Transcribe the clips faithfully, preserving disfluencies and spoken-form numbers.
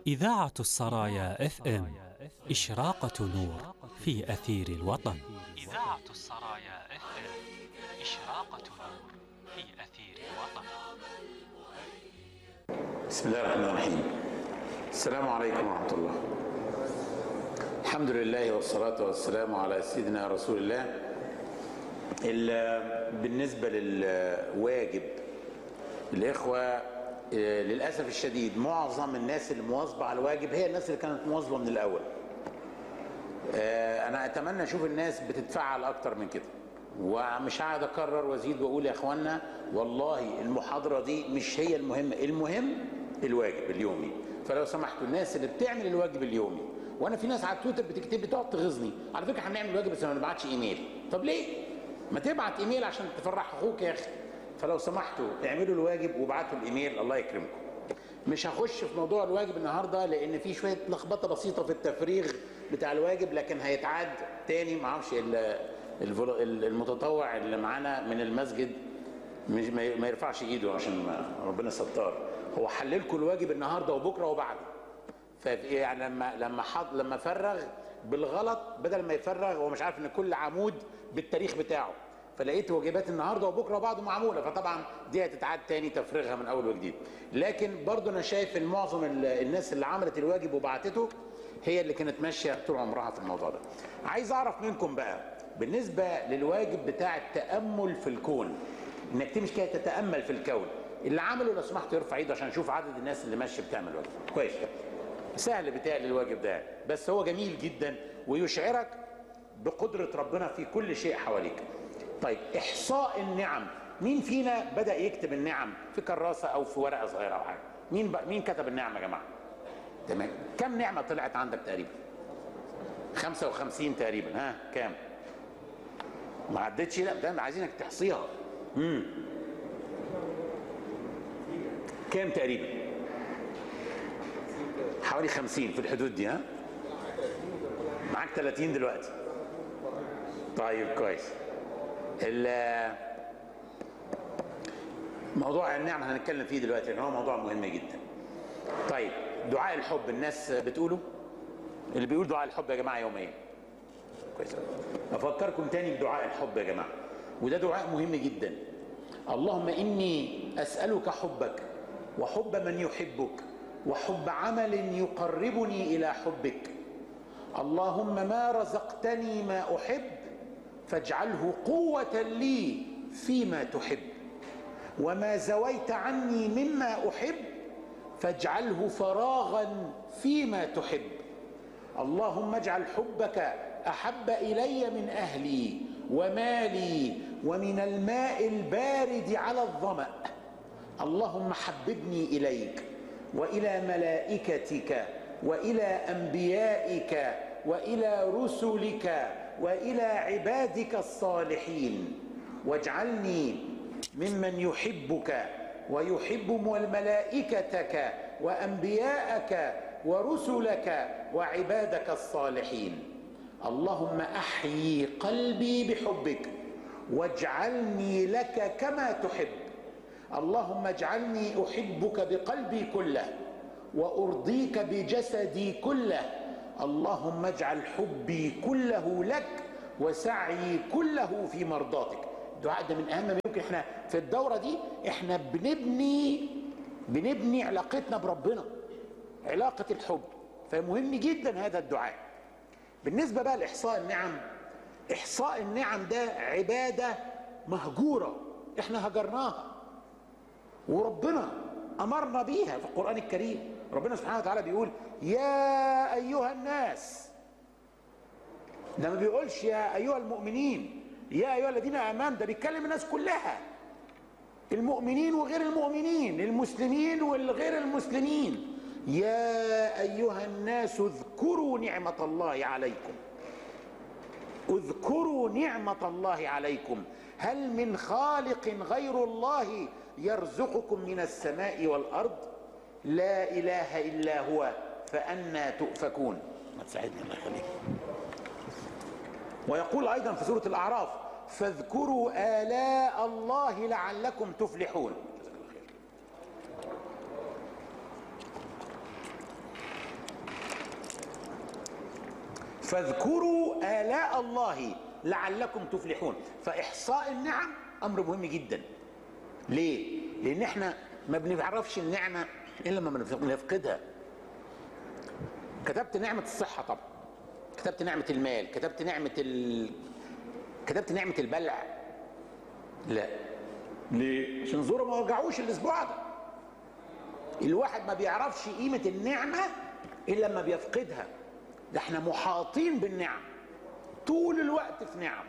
إذاعة السرايا اف ام، إشراقة نور في أثير الوطن. إذاعة السرايا اف ام، إشراقة نور في أثير الوطن. بسم الله الرحمن الرحيم. السلام عليكم ورحمة الله. الحمد لله والصلاة والسلام على سيدنا رسول الله. بالنسبة للواجب الإخوة، للأسف الشديد معظم الناس اللي مواظبة على الواجب هي الناس اللي كانت مواظبة من الأول. أنا أتمنى أشوف الناس بتتفعل أكتر من كده، ومش هقعد أكرر وأزيد وأقول يا إخوانا والله المحاضرة دي مش هي المهمة، المهم الواجب اليومي. فلو سمحتوا الناس اللي بتعمل الواجب اليومي، وأنا في ناس على تويتر بتكتب بتقعد تغيظني، على فكرة هنعمل الواجب بس ما نبعتش إيميل. طب ليه؟ ما تبعت إيميل عشان تفرح أخوك يا أخي. فلو سمحتوا اعملوا الواجب وابعتوا الايميل، الله يكرمكم. مش هخش في موضوع الواجب النهارده لان في شويه لخبطه بسيطه في التفريغ بتاع الواجب، لكن هيتعاد تاني. ما اعرفش المتطوع اللي معانا من المسجد مش ما يرفعش ايده عشان ربنا ستار. هو حللكم الواجب النهارده وبكره وبعده. فيعني لما لما حط لما فرغ بالغلط، بدل ما يفرغ هو مش عارف ان كل عمود بالتاريخ بتاعه، فلقيت واجبات النهارده وبكره وبعده معموله، فطبعا دي هتتعاد تاني تفريغها من اول وجديد. لكن برضو انا شايف ان معظم الناس اللي عملت الواجب وبعتته هي اللي كانت ماشيه طول عمرها في الموضوع ده. عايز اعرف منكم بقى بالنسبه للواجب بتاع التامل في الكون، انك تمشي كده تتامل في الكون، اللي عمله لو سمحت يرفع ايده عشان نشوف عدد الناس اللي ماشيه بتعمل واجب. كويس، سهل بتاعي الواجب ده، بس هو جميل جدا ويشعرك بقدره ربنا في كل شيء حواليك. طيب، احصاء النعم، مين فينا بدأ يكتب النعم في كراسة او في ورقة صغيرة او حاجة؟ مين ب... مين كتب النعم يا جماعة؟ تمام. كم نعمة طلعت عندك تقريبا؟ خمسة وخمسين تقريبا. ها كام؟ ما عدتش؟ لا ده عايزينك تحصيها. امم كام تقريبا؟ حوالي خمسين في الحدود دي. ها معاك ثلاثين دلوقتي. طيب كويس. موضوع النعم هنتكلم فيه دلوقتي لان هو موضوع مهم جدا. طيب، دعاء الحب الناس بتقوله؟ اللي بيقول دعاء الحب يا جماعه يوميا؟ كويس. افكركم تاني بدعاء الحب يا جماعه، وده دعاء مهم جدا. اللهم اني اسالك حبك وحب من يحبك وحب عمل يقربني الى حبك. اللهم ما رزقتني ما احب فاجعله قوة لي فيما تحب، وما زويت عني مما أحب فاجعله فراغا فيما تحب. اللهم اجعل حبك أحب إلي من أهلي ومالي ومن الماء البارد على الظمأ. اللهم حببني إليك وإلى ملائكتك وإلى أنبيائك وإلى رسلك وإلى عبادك الصالحين، واجعلني ممن يحبك ويحب ملائكتك وأنبياءك ورسلك وعبادك الصالحين. اللهم أحيي قلبي بحبك واجعلني لك كما تحب. اللهم اجعلني أحبك بقلبي كله وأرضيك بجسدي كله. اللهم اجعل حبي كله لك وسعي كله في مرضاتك. الدعاء ده من اهم ما يمكن. احنا في الدورة دي احنا بنبني بنبني علاقتنا بربنا، علاقة الحب، فمهم جدا هذا الدعاء. بالنسبة بقى لإحصاء النعم، إحصاء النعم ده عبادة مهجورة احنا هجرناها، وربنا أمرنا بيها في القرآن الكريم. ربنا سبحانه وتعالى بيقول يا أيها الناس، ده ما بيقولش يا أيها المؤمنين، يا أيها الذين آمنوا، ده بيتكلم الناس كلها، المؤمنين وغير المؤمنين، المسلمين والغير المسلمين. يا أيها الناس اذكروا نعمة الله عليكم، اذكروا نعمة الله عليكم، هل من خالق غير الله يرزقكم من السماء والأرض؟ لا إله إلا هو فأنى تؤفكون. ما تساعدني الله يخليك. ويقول أيضا في سورة الأعراف فاذكروا آلاء الله لعلكم تفلحون. فاذكروا آلاء الله لعلكم تفلحون. فإحصاء النعم أمر مهم جدا. ليه؟ لأن احنا ما بنعرفش النعمة إلا لما بنفقدها. كتبت نعمة الصحة طبعا، كتبت نعمة المال، كتبت نعمة ال... كتبت نعمة البلع. لا، ليه؟ عشان زوره ما وجعوش الأسبوع ده. الواحد ما بيعرفش قيمة النعمة إلا لما بيفقدها. ده احنا محاطين بالنعم طول الوقت، في نعم.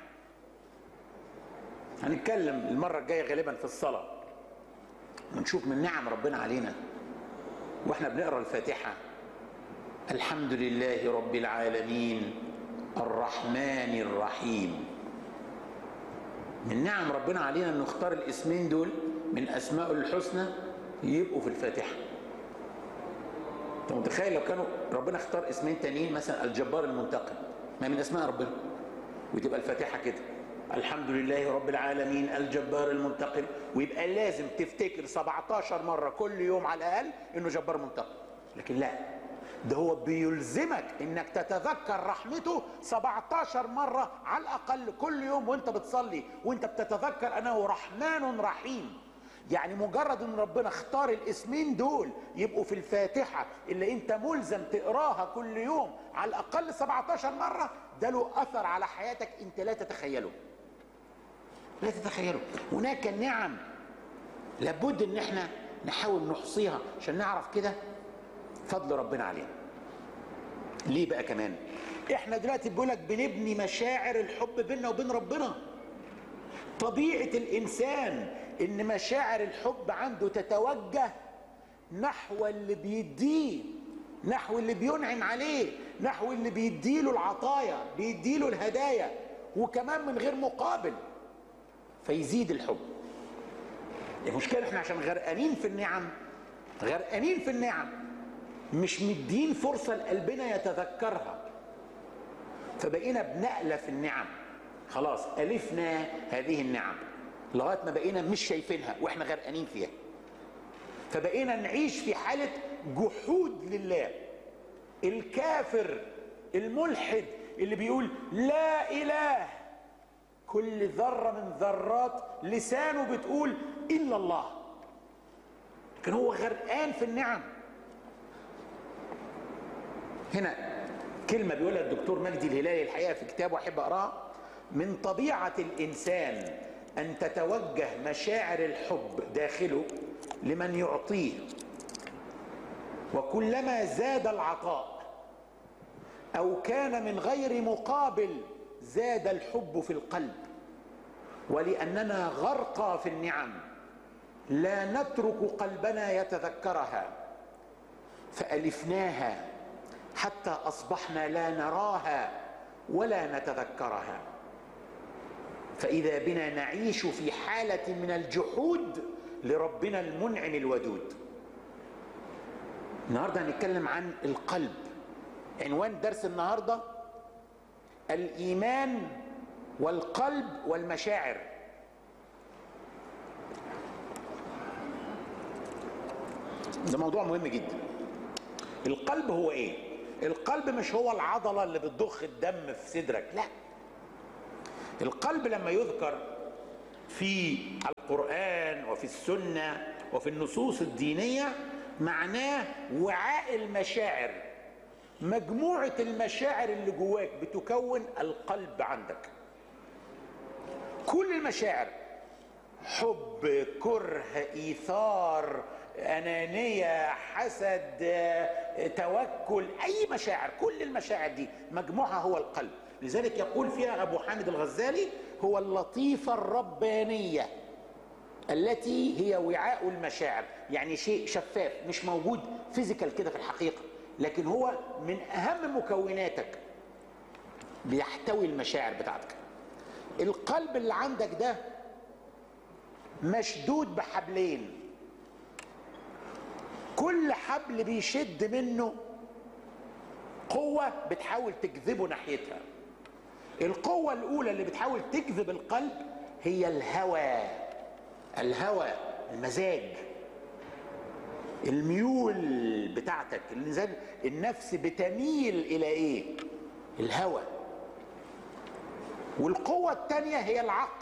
هنتكلم المرة الجاية غالبا في الصلاة ونشوف من نعم ربنا علينا واحنا بنقرأ الفاتحة. الحمد لله رب العالمين الرحمن الرحيم. من نعم ربنا علينا ان نختار الاسمين دول من اسماء الحسنى يبقوا في الفاتحة. انت متخيل لو كانوا ربنا اختار اسمين تانيين، مثلا الجبار المنتقم، ما من اسماء ربنا، وتبقى الفاتحة كده الحمد لله رب العالمين الجبار المنتقم، ويبقى لازم تفتكر سبعتاشر مرة كل يوم على الأقل إنه جبار منتقم. لكن لا، ده هو بيلزمك إنك تتذكر رحمته سبعتاشر مرة على الأقل كل يوم وإنت بتصلي، وإنت بتتذكر أنه رحمن رحيم. يعني مجرد إن ربنا اختار الاسمين دول يبقوا في الفاتحة اللي أنت ملزم تقراها كل يوم على الأقل سبعتاشر مرة، ده له أثر على حياتك أنت لا تتخيله. لا تتخيلوا. هناك نعم لابد ان احنا نحاول نحصيها عشان نعرف كده فضل ربنا علينا. ليه بقى كمان؟ احنا دلوقتي بقولك بنبني مشاعر الحب بيننا وبين ربنا. طبيعة الانسان ان مشاعر الحب عنده تتوجه نحو اللي بيديه، نحو اللي بينعم عليه، نحو اللي بيديله العطايا، بيديله الهدايا، وكمان من غير مقابل، فيزيد الحب. المشكلة احنا عشان غرقانين في النعم، غرقانين في النعم مش مدين فرصة لقلبنا يتذكرها، فبقينا بنألف النعم. خلاص ألفنا هذه النعم لغاية ما بقينا مش شايفينها واحنا غرقانين فيها، فبقينا نعيش في حالة جحود لله. الكافر الملحد اللي بيقول لا إله، كل ذرة من ذرات لسانه بتقول إلا الله، لكن هو غرقان في النعم. هنا كلمة بيقولها الدكتور مجدي الهلالي الحقيقة في كتابه أحب أقراها: من طبيعة الإنسان أن تتوجه مشاعر الحب داخله لمن يعطيه، وكلما زاد العطاء أو كان من غير مقابل زاد الحب في القلب. ولأننا غرقى في النعم لا نترك قلبنا يتذكرها، فألفناها حتى أصبحنا لا نراها ولا نتذكرها، فإذا بنا نعيش في حالة من الجحود لربنا المنعم الودود. النهاردة هنتكلم عن القلب. عنوان درس النهاردة الإيمان والقلب والمشاعر. ده موضوع مهم جدا. القلب هو ايه؟ القلب مش هو العضلة اللي بتضخ الدم في صدرك، لا. القلب لما يذكر في القرآن وفي السنة وفي النصوص الدينية معناه وعاء المشاعر، مجموعة المشاعر اللي جواك بتكون القلب عندك. كل المشاعر، حب، كره، إيثار، أنانية، حسد، توكل، أي مشاعر، كل المشاعر دي مجموعها هو القلب. لذلك يقول فيها أبو حامد الغزالي: هو اللطيفة الربانية التي هي وعاء المشاعر. يعني شيء شفاف مش موجود فيزيكال كده في الحقيقة، لكن هو من أهم مكوناتك، بيحتوي المشاعر بتاعتك. القلب اللي عندك ده مشدود بحبلين، كل حبل بيشد منه قوة بتحاول تجذبه ناحيتها. القوة الأولى اللي بتحاول تجذب القلب هي الهوى. الهوى، المزاج، الميول بتاعتك. الإنسان النفس بتميل إلى إيه؟ الهوى. والقوة الثانية هي العقل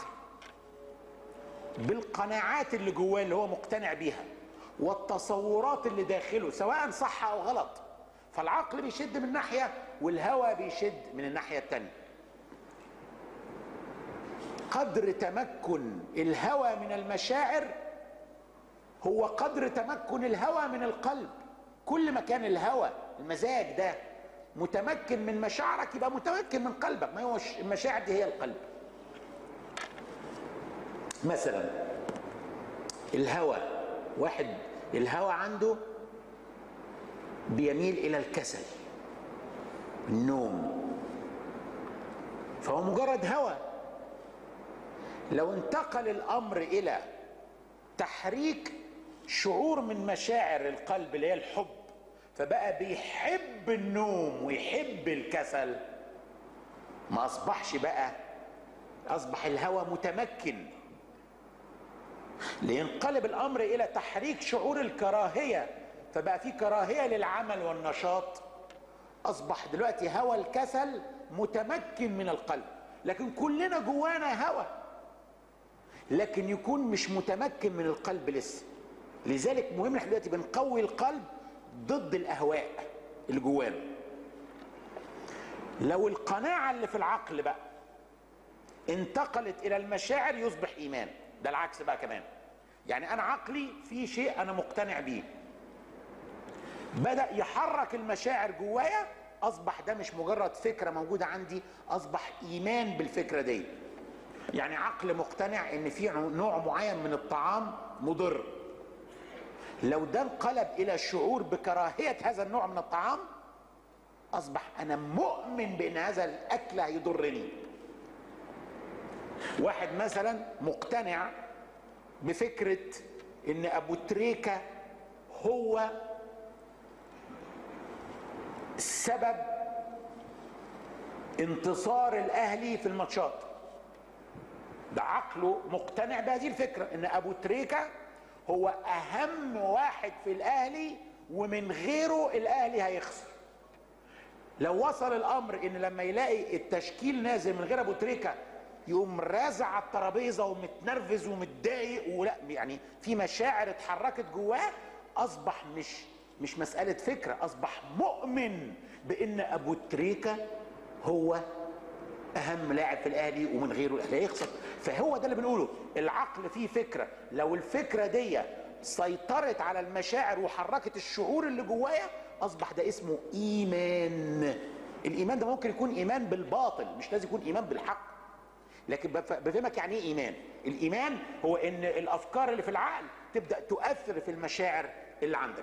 بالقناعات اللي جواه اللي هو مقتنع بيها والتصورات اللي داخله سواء صح او غلط. فالعقل بيشد من ناحية والهوى بيشد من الناحية الثانية. قدر تمكن الهوى من المشاعر هو قدر تمكن الهوى من القلب. كل ما كان الهوى المزاج ده متمكن من مشاعرك يبقى متمكن من قلبك. ما هو المشاعر دي هي القلب. مثلا الهوى، واحد الهوى عنده بيميل الى الكسل، النوم، فهو مجرد هوى. لو انتقل الامر الى تحريك شعور من مشاعر القلب اللي هي الحب، فبقى بيحب النوم ويحب الكسل، ما اصبحش بقى، اصبح الهوى متمكن. لينقلب الامر الى تحريك شعور الكراهية، فبقى في كراهية للعمل والنشاط، اصبح دلوقتي هوى الكسل متمكن من القلب. لكن كلنا جوانا هوى، لكن يكون مش متمكن من القلب لسه. لذلك مهم احنا دلوقتي بنقوي القلب ضد الاهواء اللي جوانا. لو القناعة اللي في العقل بقى انتقلت الى المشاعر يصبح ايمان. ده العكس بقى كمان. يعني انا عقلي في شيء انا مقتنع بيه، بدأ يحرك المشاعر جوايا، اصبح ده مش مجرد فكرة موجودة عندي، اصبح ايمان بالفكرة دي. يعني عقل مقتنع ان في نوع معين من الطعام مضر، لو ده انقلب الى الشعور بكراهية هذا النوع من الطعام، اصبح انا مؤمن بان هذا الاكل هيضرني. واحد مثلا مقتنع بفكرة ان ابو تريكة هو سبب انتصار الاهلي في الماتشات. ده عقله مقتنع بهذه الفكرة ان ابو تريكة هو اهم واحد في الاهلي ومن غيره الاهلي هيخسر. لو وصل الامر ان لما يلاقي التشكيل نازل من غير ابو تريكة يقوم رازع على الترابيزه ومتنرفز ومتضايق، ولا يعني في مشاعر اتحركت جواه، اصبح مش مش مساله فكره، اصبح مؤمن بان ابو تريكة هو اهم لاعب في الاهلي ومن غيره الاهلي هيخسر. فهو ده اللي بنقوله، العقل فيه فكره، لو الفكره دي سيطرت على المشاعر وحركت الشعور اللي جوايا اصبح ده اسمه ايمان. الايمان ده ممكن يكون ايمان بالباطل، مش لازم يكون ايمان بالحق، لكن بفهمك يعني ايه ايمان. الايمان هو ان الافكار اللي في العقل تبدا تؤثر في المشاعر اللي عندك.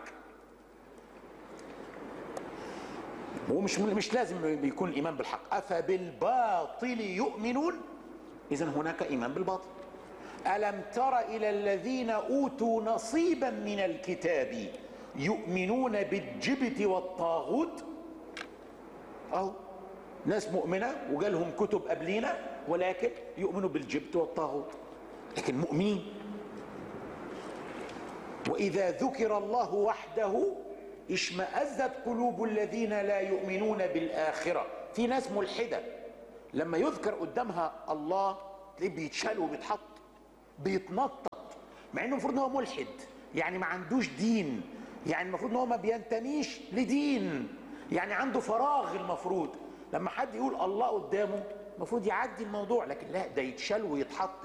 هو مش مش لازم يكون الايمان بالحق. افبالباطل يؤمنون، اذا هناك ايمان بالباطل. الم تر الى الذين اوتوا نصيبا من الكتاب يؤمنون بالجبت والطاغوت. اهو ناس مؤمنه وجالهم كتب قبلينا ولكن يؤمنوا بالجبت والطاغوت، لكن مؤمنين. واذا ذكر الله وحده اشمأزت قلوب الذين لا يؤمنون بالآخرة. في ناس ملحدة لما يذكر قدامها الله تلاقيه بيتشال وبيتحط بيتنطط، مع انه المفروض ان هو ملحد، يعني ما عندوش دين، يعني المفروض ان هو ما بينتميش لدين، يعني عنده فراغ. المفروض لما حد يقول الله قدامه المفروض يعدي الموضوع، لكن لا، ده يتشال ويتحط